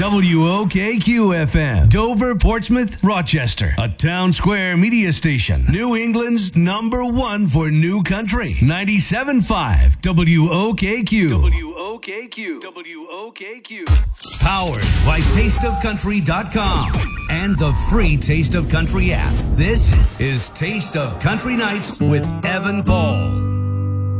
WOKQ-FM, Dover, Portsmouth, Rochester. A town square media station. New England's #1 for new country. 97.5 WOKQ. WOKQ. Powered by TasteOfCountry.com and the free Taste of Country app. This is Taste of Country Nights with Evan Paul.